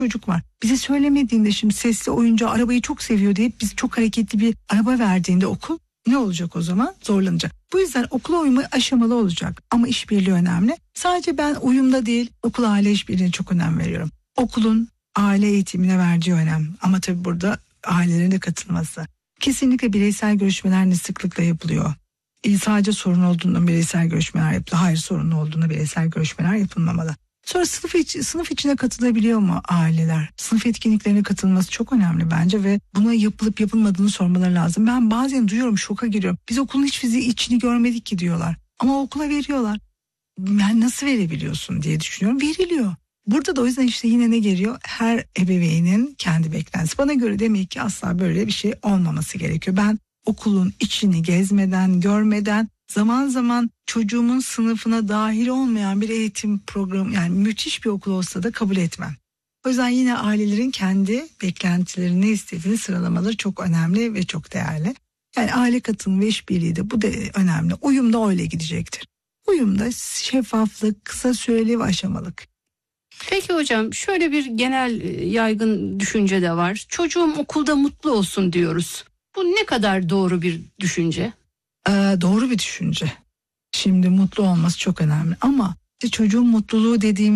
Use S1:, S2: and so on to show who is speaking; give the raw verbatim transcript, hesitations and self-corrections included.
S1: çocuk var. Bize söylemediğinde, şimdi sesli oyuncağı, arabayı çok seviyor diye biz çok hareketli bir araba verdiğinde okul ne olacak o zaman? Zorlanacak. Bu yüzden okula uyumu aşamalı olacak ama işbirliği önemli. Sadece ben uyumda değil, okul aile işbirliğine çok önem veriyorum. Okulun aile eğitimine verdiği önem ama tabii burada ailelerin de katılması. Kesinlikle bireysel görüşmeler ne sıklıkla yapılıyor. E, sadece sorun olduğunda bireysel görüşmeler yapılıyor. Hayır, sorun olduğunda bireysel görüşmeler yapılmamalı. Sonra sınıf, iç, sınıf içine katılabiliyor mu aileler? Sınıf etkinliklerine katılması çok önemli bence ve buna yapılıp yapılmadığını sormaları lazım. Ben bazen duyuyorum, şoka giriyorum. Biz okulun hiç fiziği içini görmedik ki diyorlar. Ama okula veriyorlar. Yani nasıl verebiliyorsun diye düşünüyorum. Veriliyor. Burada da o yüzden işte yine ne geliyor? Her ebeveynin kendi beklentisi. Bana göre demek ki asla böyle bir şey olmaması gerekiyor. Ben okulun içini gezmeden, görmeden, zaman zaman çocuğumun sınıfına dahil olmayan bir eğitim programı, yani müthiş bir okul olsa da kabul etmem. O yüzden yine ailelerin kendi beklentilerini, ne istediğini sıralamaları çok önemli ve çok değerli. Yani aile katılımı ve işbirliği de bu da önemli. Uyum da öyle gidecektir. Uyumda şeffaflık, kısa süreli ve aşamalık.
S2: Peki hocam, şöyle bir genel yaygın düşünce de var. Çocuğum okulda mutlu olsun diyoruz. Bu ne kadar doğru bir düşünce?
S1: Ee, doğru bir düşünce. Şimdi mutlu olması çok önemli ama çocuğun mutluluğu dediğim